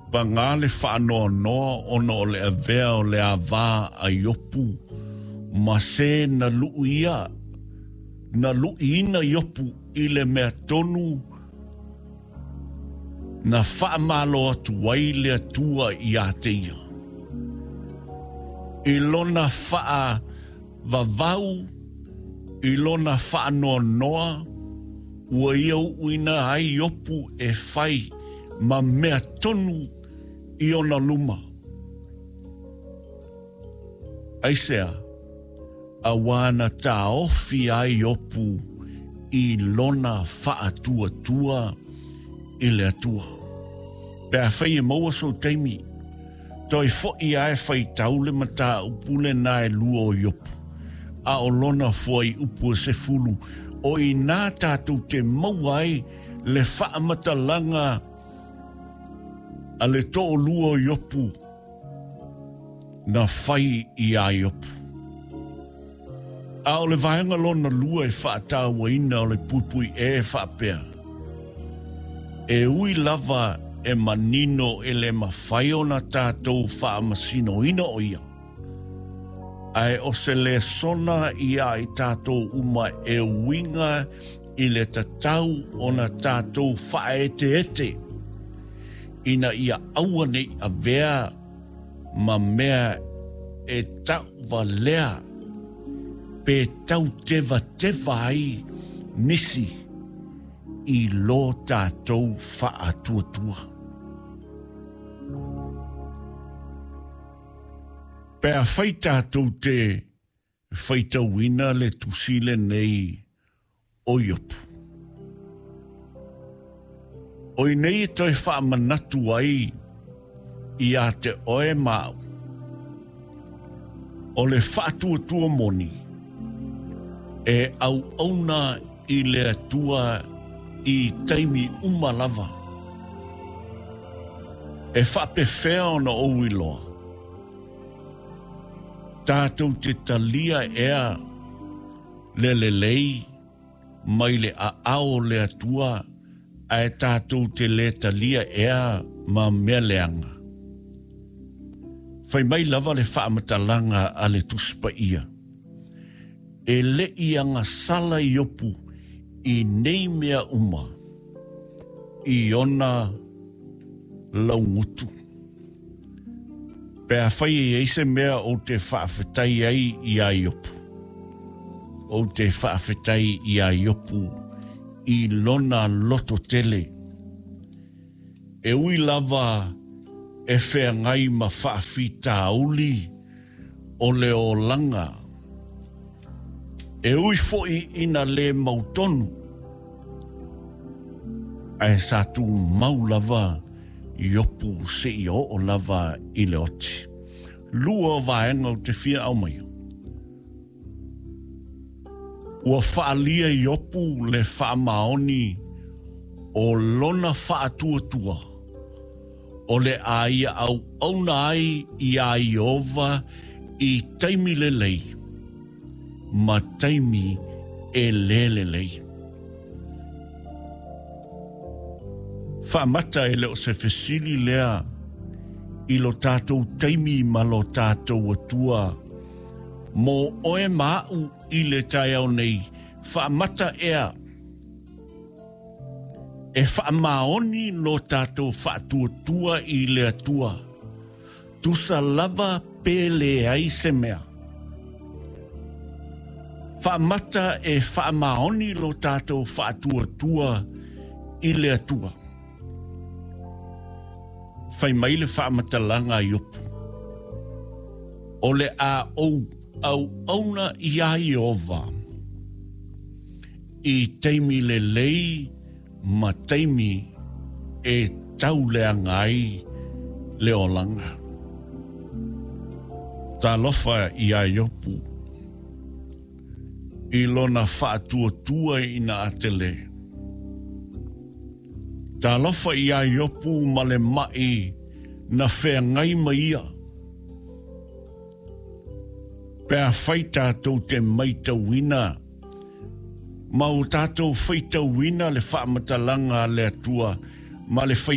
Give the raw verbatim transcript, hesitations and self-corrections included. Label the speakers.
Speaker 1: Pangale whaanoa noa ono o le avea o le avā a iopu. Ma se na luia, na luina iopu i le mea tonu, na whaamalo atu wai le atua i ateia. I lona wha vavau, i lona whaanoa noa, ua ia uina ai iopu e whai ma mea tonu i ona luma. Aisea, a wana ta ofi ai opu i lona wha tua tua i le atua. Pea whai e maua so teimi, toi fo i ai whai taule mata upule na e lua o iopu. A o lona fwai upu se fulu, o i nā tātou te mauai le wha matalanga a le tō lua o iopu na whai i a iopu. A o le vaenga lona lua e whaatawa ina o le pupui e whaapea. E ui lava e manino e le mawhai o na tātou whaamasino ina o ia. Ai o se le sona ia i tātou uma e winga i le tatau o na tātou whaete ete. Ina ia aua nei a vea ma mea e tau valea pe tau teva teva ai nisi i lo tātou wha tua tua. Pea whai tātou te whaita wina le tusile nei o iopu. Oi nei e toi wha manatu ai i a te oe mau. O le wha tua tua moni e au auna i le atua i taimi umalava. E wha pe whea ona oui loa. Tātou te talia ea le le lei mai le a ao le atua a e tātou te le talia ea ma mea leanga. Whai mai lava le whaamatalanga a le tuspa ia. E le ianga sala i opu i nei mea uma i ona laungutu. Pea whai e eise mea o te whaafetai ai i a iopu. O te whaafetai i a iopu i lona loto tele. E ui lava e whea ngai ma whaafita uli o le o langa. E ui foi ina le mautonu. Ai sa tu mau lava iopu se i o lava i le oti. Lua vaenga o te fia au mai. Ua whaalia iopu le whaamaoni o lona whaatua tua. O le aia au auna ai i a Iova i taimi le lei. Ma taimi e lele lei. Whaamata e leo se fesili lea i lo tātou taimi ma lo tātou atua. Mo oe mau i le tai au nei. Whaamata ea. E whaamaoni lo tātou whaatuatua i le atua. Tusa lava pele ai se mea. Whaamata e whaamaoni lo tātou whaatuatua i le atua. Whai mai le whaamatalanga i opu. O le a ou au auna i a Iova. I teimi le lei ma teimi e taulea ngai le olanga. Tā lofa i a iopu. I lona whaatua tua i na atele. Tā lofa i a iopu ma le mai na whea ngai maia. Pea whai tātou te maita wina. Mau tātou whaita wina le whaamatalanga le atua ma le whai